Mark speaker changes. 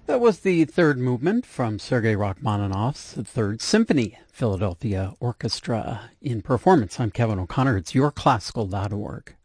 Speaker 1: That was the third movement from Sergei Rachmaninoff's Third Symphony, Philadelphia Orchestra in performance. I'm Kevin O'Connor. It's yourclassical.org.